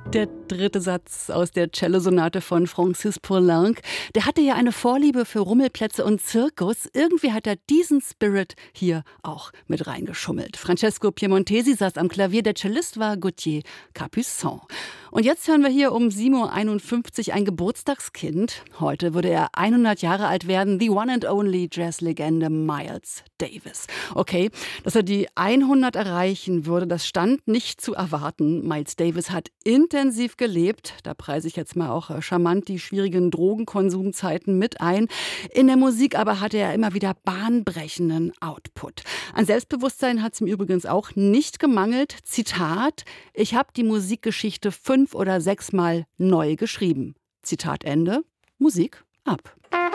Der dritte Satz aus der Cellosonate von Francis Poulenc. Der hatte ja eine Vorliebe für Rummelplätze und Zirkus. Irgendwie hat er diesen Spirit hier auch mit reingeschummelt. Francesco Piemontesi saß am Klavier, der Cellist war Gauthier Capuçon. Und jetzt hören wir hier um 7:51 Uhr ein Geburtstagskind. Heute würde er 100 Jahre alt werden. The one and only Jazzlegende Miles Davis. Okay, dass er die 100 erreichen würde, das stand nicht zu erwarten. Miles Davis hat intensiv gelebt. Da preise ich jetzt mal auch charmant die schwierigen Drogenkonsumzeiten mit ein. In der Musik aber hatte er immer wieder bahnbrechenden Output. An Selbstbewusstsein hat es ihm übrigens auch nicht gemangelt. Zitat: Ich habe die Musikgeschichte 5 oder 6 Mal neu geschrieben. Zitat Ende. Musik ab.